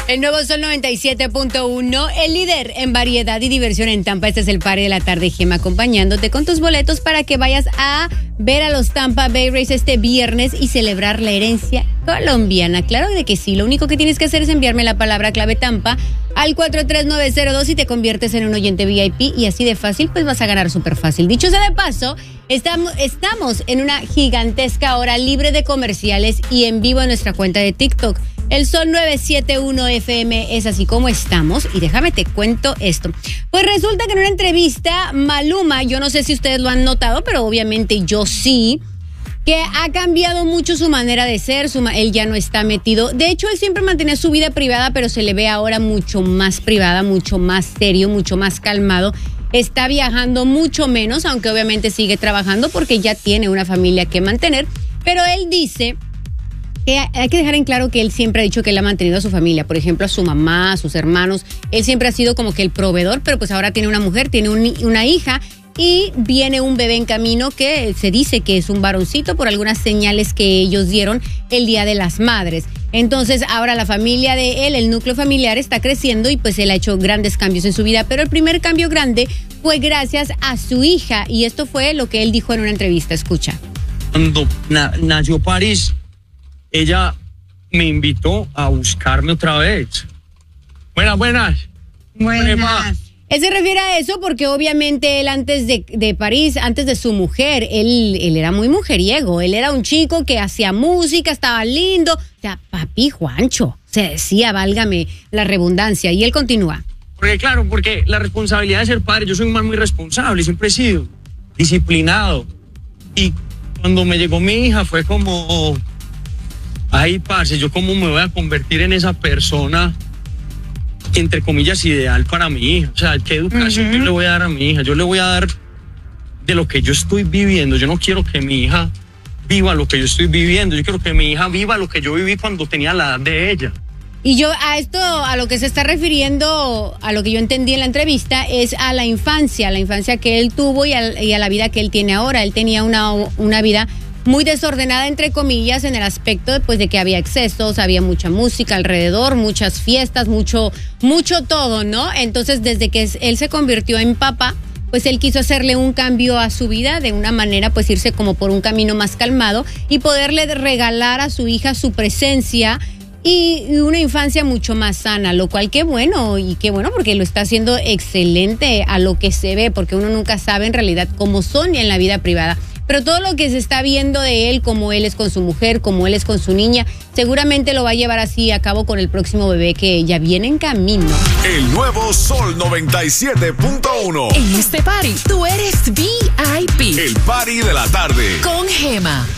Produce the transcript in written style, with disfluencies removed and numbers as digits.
El nuevo Sol 97.1, el líder en variedad y diversión en Tampa. Este es el Party de la Tarde, Gema, acompañándote con tus boletos para que vayas a ver a los Tampa Bay Rays este viernes y celebrar la herencia colombiana. Claro de que sí, lo único que tienes que hacer es enviarme la palabra clave Tampa al 43902 y te conviertes en un oyente VIP y así de fácil pues vas a ganar súper fácil. Dicho sea de paso, estamos en una gigantesca hora libre de comerciales y en vivo en nuestra cuenta de TikTok. El Sol 971 FM es así como estamos y déjame te cuento esto. Pues resulta que en una entrevista Maluma, yo no sé si ustedes lo han notado, pero obviamente yo sí, que ha cambiado mucho su manera de ser, él ya no está metido. De hecho, él siempre mantenía su vida privada, pero se le ve ahora mucho más privada, mucho más serio, mucho más calmado. Está viajando mucho menos, aunque obviamente sigue trabajando porque ya tiene una familia que mantener. Pero él dice que hay que dejar en claro que él siempre ha dicho que él ha mantenido a su familia, por ejemplo, a su mamá, a sus hermanos. Él siempre ha sido como que el proveedor, pero pues ahora tiene una mujer, tiene una hija y viene un bebé en camino que se dice que es un varoncito por algunas señales que ellos dieron el Día de las Madres. Entonces ahora la familia de él, el núcleo familiar está creciendo y pues él ha hecho grandes cambios en su vida, pero el primer cambio grande fue gracias a su hija y esto fue lo que él dijo en una entrevista. Escucha. Cuando nació París, ella me invitó a buscarme otra vez. Buenas. Él se refiere a eso porque obviamente él antes de París, antes de su mujer, él era muy mujeriego. Él era un chico que hacía música, estaba lindo. O sea, papi Juancho, se decía, válgame la redundancia. Y él continúa. Porque la responsabilidad de ser padre, yo soy un man muy responsable, siempre he sido disciplinado. Y cuando me llegó mi hija fue como... Ay, parce, ¿yo cómo me voy a convertir en esa persona, entre comillas, ideal para mi hija? O sea, ¿qué educación yo le voy a dar a mi hija? Yo le voy a dar de lo que yo estoy viviendo. Yo no quiero que mi hija viva lo que yo estoy viviendo. Yo quiero que mi hija viva lo que yo viví cuando tenía la edad de ella. Y yo a esto, a lo que se está refiriendo, a lo que yo entendí en la entrevista, es a la infancia que él tuvo y a la vida que él tiene ahora. Él tenía una vida muy desordenada, entre comillas, en el aspecto pues, de que había excesos, había mucha música alrededor, muchas fiestas, mucho todo, ¿no? Entonces, desde que él se convirtió en papá, pues él quiso hacerle un cambio a su vida, de una manera, pues irse como por un camino más calmado y poderle regalar a su hija su presencia y una infancia mucho más sana, lo cual qué bueno porque lo está haciendo excelente a lo que se ve, porque uno nunca sabe en realidad cómo son en la vida privada. Pero todo lo que se está viendo de él, como él es con su mujer, como él es con su niña, seguramente lo va a llevar así a cabo con el próximo bebé que ya viene en camino. El nuevo Sol 97.1. En este party, tú eres VIP. El Party de la Tarde. Con Gema.